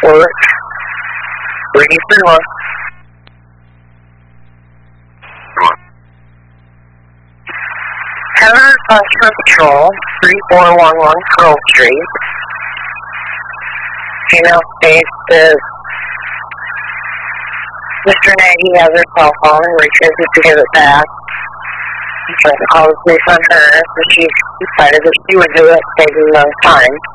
report. Ready for north. Tower Customer Patrol, 3411 Pearl Street. Female states that Mr. Nagy has her cell phone and refuses to give it back. He tries to call the police on her, but she decided that she would do it, saving them time.